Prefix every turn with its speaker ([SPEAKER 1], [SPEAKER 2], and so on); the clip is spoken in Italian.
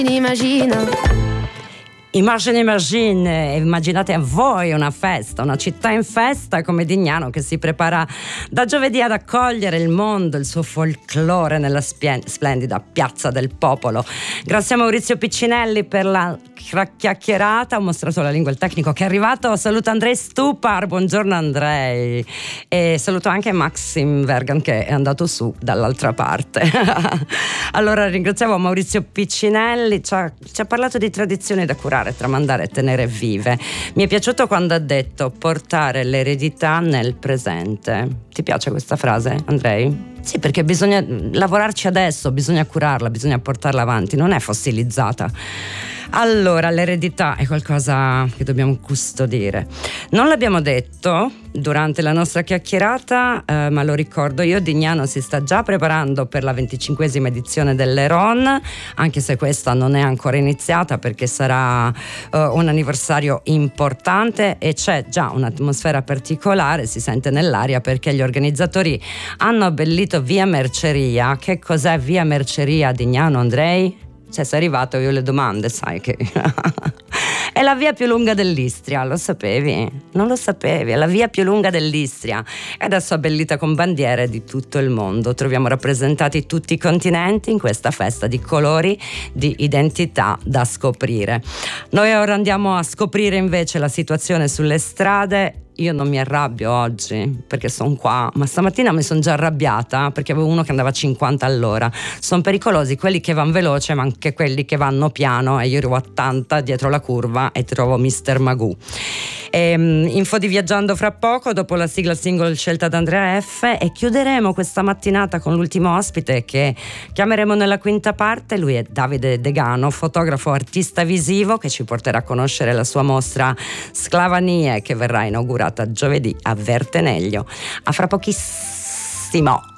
[SPEAKER 1] Immaginate a voi una festa, una città in festa come Dignano, che si prepara da giovedì ad accogliere il mondo, il suo folklore nella splendida Piazza del Popolo. Grazie a Maurizio Piccinelli per la chiacchierata, ho mostrato la lingua al tecnico che è arrivato. Saluto Andrei Stupar, buongiorno Andrei, e saluto anche Maxim Vergan che è andato su dall'altra parte. Allora ringraziamo Maurizio Piccinelli, ci ha parlato di tradizioni da curare, tramandare e tenere vive. Mi è piaciuto quando ha detto portare l'eredità nel presente. Ti piace questa frase, Andrei? Sì, perché bisogna lavorarci adesso, bisogna curarla, bisogna portarla avanti, non è fossilizzata. Allora, l'eredità è qualcosa che dobbiamo custodire. Non l'abbiamo detto durante la nostra chiacchierata, ma lo ricordo io, Dignano si sta già preparando per la 25esima edizione dell'Heron, anche se questa non è ancora iniziata perché sarà un anniversario importante e c'è già un'atmosfera particolare, si sente nell'aria, perché gli organizzatori hanno abbellito Via Merceria. Che cos'è Via Merceria a Dignano, Andrei? Cioè, sei arrivato, io le domande, sai che è la via più lunga dell'Istria, lo sapevi? Non lo sapevi, è la via più lunga dell'Istria e adesso abbellita con bandiere di tutto il mondo. Troviamo rappresentati tutti i continenti in questa festa di colori, di identità da scoprire. Noi ora andiamo a scoprire invece la situazione sulle strade. Io non mi arrabbio oggi perché sono qua, ma stamattina mi sono già arrabbiata perché avevo uno che andava a 50 all'ora. Sono pericolosi quelli che vanno veloce, ma anche quelli che vanno piano, e io arrivo a 80 dietro la curva e trovo Mr. Magoo. Info di Viaggiando fra poco, dopo la sigla single scelta da Andrea F, e chiuderemo questa mattinata con l'ultimo ospite che chiameremo nella quinta parte. Lui è Davide Degano, fotografo artista visivo, che ci porterà a conoscere la sua mostra Sclavanie, che verrà inaugurata giovedì a Verteneglio. A fra pochissimo.